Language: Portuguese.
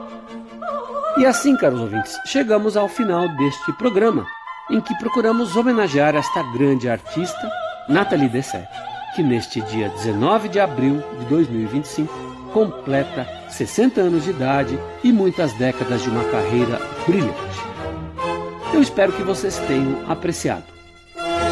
E assim, caros ouvintes, chegamos ao final deste programa, em que procuramos homenagear esta grande artista, Nathalie Dessay, que neste dia 19 de abril de 2025 completa 60 anos de idade e muitas décadas de uma carreira brilhante. Eu espero que vocês tenham apreciado.